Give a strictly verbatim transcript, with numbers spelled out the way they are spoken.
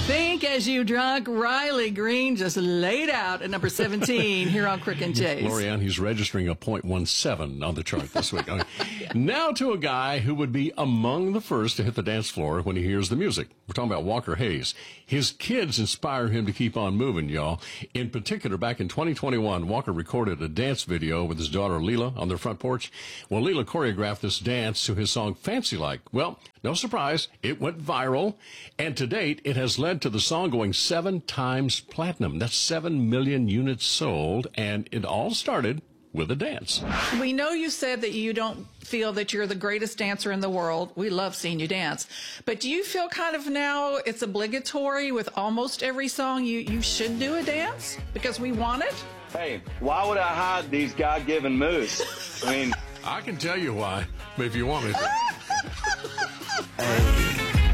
Think as you drunk. Riley Green just laid out at number seventeen here on Crick and Chase. Lorianne, he's registering a point one seven on the chart this week. Okay. Yeah. Now to a guy who would be among the first to hit the dance floor when he hears the music. We're talking about Walker Hayes. His kids inspire him to keep on moving, y'all. In particular, back in twenty twenty-one, Walker recorded a dance video with his daughter Leela on their front porch. Well, Leela choreographed this dance to his song Fancy Like. Well, no surprise, it went viral, and to date, it has led to the song going seven times platinum. That's seven million units sold, and it all started with a dance. We know you said that you don't feel that you're the greatest dancer in the world. We love seeing you dance. But do you feel kind of now it's obligatory with almost every song you, you should do a dance because we want it? Hey, why would I hide these God-given moves? I mean... I can tell you why, if you want me to. Hey.